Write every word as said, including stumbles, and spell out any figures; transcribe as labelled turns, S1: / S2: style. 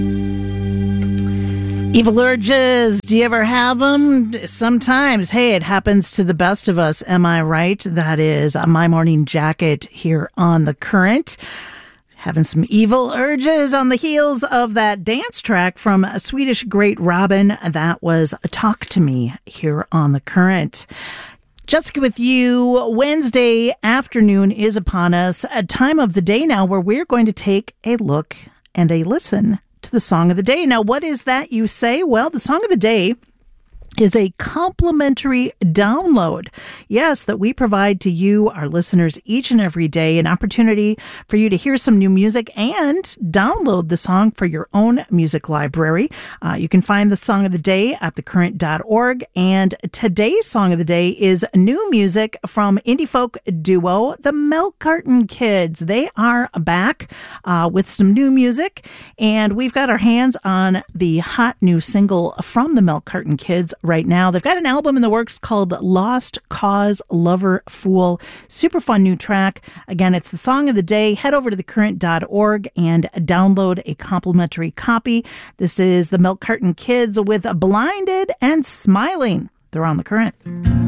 S1: Evil urges, do you ever have them? Sometimes. Hey, it happens to the best of us, am I right? That is My Morning Jacket here on The Current. Having some evil urges on the heels of that dance track from a Swedish great Robin. That was Talk to Me here on The Current. Jessica with you. Wednesday afternoon is upon us, a time of the day now where we're going to take a look and a listen to the song of the day. Now, what is that, you say? Well, the song of the day is a complimentary download. Yes, that we provide to you, our listeners, each and every day, an opportunity for you to hear some new music and download the song for your own music library. Uh, you can find the song of the day at the current dot org. And today's song of the day is new music from indie folk duo, the Milk Carton Kids. They are back uh, with some new music, and we've got our hands on the hot new single from the Milk Carton Kids right now. They've got an album in the works called Lost Cause Lover Fool. Super fun new track. Again, it's the song of the day. Head over to the current dot org and download a complimentary copy. This is the Milk Carton Kids with Blinded and Smiling. They're on The Current.